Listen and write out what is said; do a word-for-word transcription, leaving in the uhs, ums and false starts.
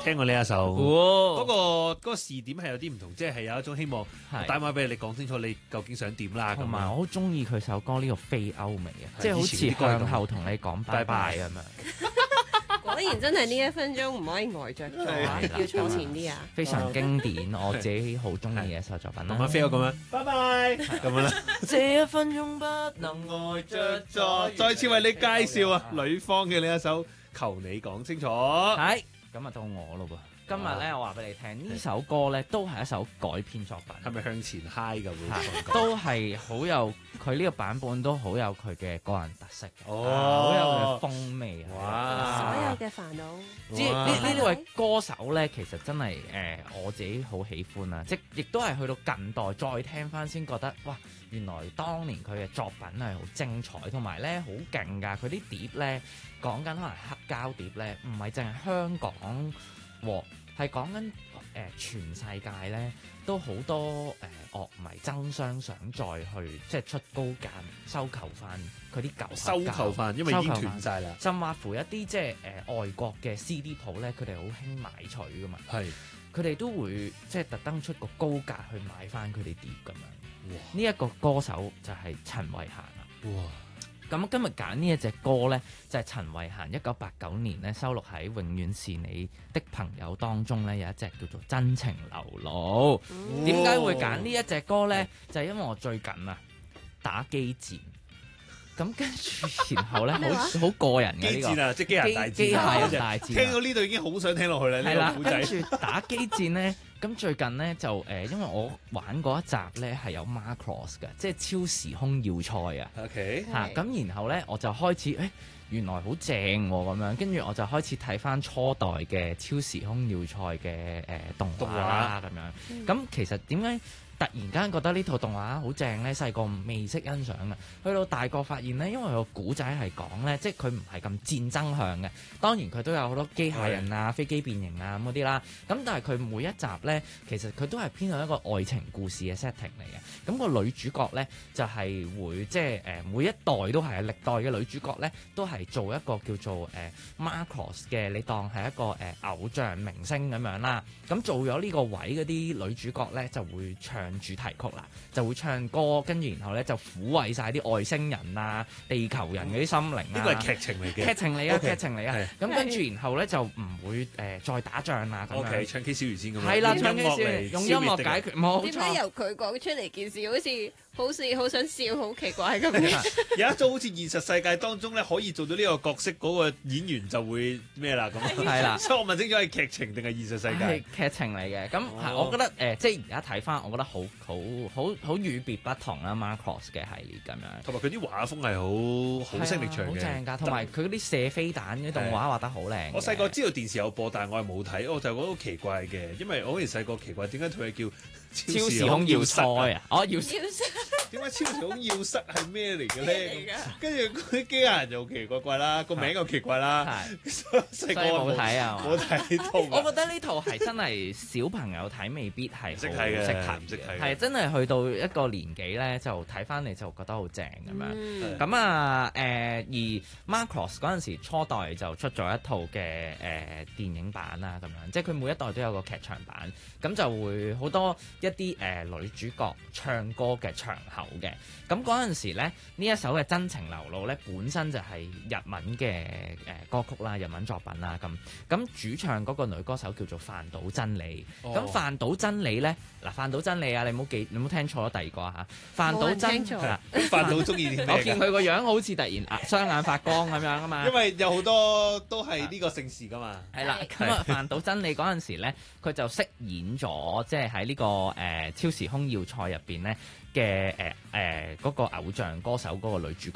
聽過呢一首， 哦嗰、個嗰、個視點係有啲唔同，即係有一種希望打電話俾你，你講清楚你究竟想點啦。 同埋我好中意佢首歌呢個非歐美啊，即係好似以前啲歌向後同你講拜拜咁樣。 果然真係呢一分鐘唔可以呆着咗啊， 係啦要坐前啲啊！ 非常經典，我自己好中意嘅一首作品啦。 同阿飛哥咁樣，拜拜咁樣啦。 這一分鐘不能呆着再再次為你介紹啊，呂方嘅呢一首《求你講清楚》。 係咁啊，到我咯噃。今日咧，我話俾你聽，呢首歌咧都係一首改編作品， 係咪向前嗨㗎？會都係好有佢呢個版本都好有佢嘅個人特色嘅， 哦， 好有佢嘅風味。 哇！ 所有嘅煩惱， 知呢呢呢位歌手咧，其實真係誒、呃、我自己好喜歡啊！即亦都係去到近代再聽翻先覺得，哇！原來當年佢嘅作品係好精彩，同埋咧好勁㗎。佢啲碟咧講緊可能黑膠碟咧，唔係淨係香港喎，係講緊誒全世界咧都好多誒、呃、樂迷爭相想再去即係出高價收購翻佢啲舊黑膠收購翻，因為已經斷晒啦。 甚或乎一啲即係誒、呃、外國嘅 C D 鋪咧，佢哋好興買取噶嘛， 係佢哋都會即係特登出個高價去買翻佢哋碟咁樣。呢一個歌手就係陳慧嫻啦。 哇！ 咁今日揀呢一隻歌咧，就係、是、陳慧嫻一九八九年咧收錄喺《永遠是你的朋友》當中咧，有一隻叫做《真情流露》。點解、 哦、 會揀呢一隻歌咧？就係、是、因為我最近啊打機戰。咁跟住，然後咧，好好過人嘅呢個機戰啊，即係機械大戰。 機械人大戰。 聽到呢度已經好想聽落去啦。 係啦， 呢個故仔跟住打機戰咧，咁最近咧就誒、呃，因為我玩過一集咧係有 Macross 嘅，即係超時空要塞啊。 OK。 嚇，咁然後咧我就開始誒、欸，原來好正喎咁樣，跟住我就開始睇翻初代嘅超時空要塞嘅誒、呃、動畫啦咁樣。咁、嗯、其實點解突然間覺得呢套動畫好正咧？細個未識欣賞嘅，去到大個發現咧，因為個古仔係講咧，即係佢唔係咁戰爭向嘅。當然佢都有好多機械人啊、飛機變形啊咁嗰啲啦。咁但係佢每一集咧，其實佢都係偏向一個愛情故事嘅 setting 嚟嘅。咁、個女主角咧就係、是、會即係誒每一代都係歷代嘅女主角咧，都係做一個叫做誒、呃、Macross 嘅，你當係一個誒、呃、偶像明星咁樣啦。咁做咗呢個位嗰啲女主角咧就會唱主題曲啦，就會唱歌，跟住然後咧就撫慰晒啲外星人啊、地球人嗰啲心靈啊。 呢個係劇情嚟嘅， 劇情嚟啊， Okay. 劇情嚟啊。咁跟住然後咧就唔會誒、呃、再打仗啊咁樣。 OK，唱 K 小魚先咁樣。 係啦， 用唱 K 小音樂嚟魚用音樂解決，冇點解錯。 由佢講出嚟件事好似好似好想笑，好奇怪咁樣？ 有一種好似現實世界當中咧可以做到呢個角色嗰個演員就會咩啦咁。 係啦， 所以我問清楚係劇情定係現實世界？ 係劇情嚟嘅。咁係我覺得誒、呃，即係而家睇翻，我覺得好好好好與別不同啦。Macross 嘅系列咁樣， 同埋佢啲畫風係好好聲力場嘅， 好正㗎。同埋佢嗰啲射飛彈嗰啲動畫畫得好靚。 我細個知道電視有播，但係我係冇睇，我就覺得好奇怪嘅，因為我嗰時細個奇怪點解佢係叫超時空要塞啊！哦，要塞點解超時空要塞係咩嚟嘅咧？跟住嗰啲機械人又奇奇怪怪啦，個名又奇怪啦。細個冇睇啊， 冇睇套。 我覺得呢套係真係小朋友睇未必係識睇嘅， 識睇唔識睇。 係真係去到一個年紀咧，就睇翻嚟就覺得好正咁樣。咁啊誒，而 Macross 嗰陣時初代就出咗一套嘅誒電影版啦，咁樣即係佢每一代都有個劇場版，咁就會好多一啲誒、呃、女主角唱歌嘅場口嘅。咁嗰陣時咧，呢一首嘅真情流露咧，本身就係日文嘅誒、呃、歌曲啦，日文作品啦。咁咁主唱嗰個女歌手叫做飯島真理。咁、哦、飯島真理咧，嗱飯島真理啊，你唔好記，你唔好聽錯咗第二個嚇。飯島真係啦， 飯島中意啲咩？ 我見佢個樣好似突然雙眼發光咁樣啊嘛。 因為有好多都係呢個姓氏噶嘛。 係啦，咁啊飯島真理嗰陣時咧，佢就飾演咗即係喺呢個誒、呃、超時空要塞入邊咧嘅誒誒嗰個偶像歌手嗰個女主角。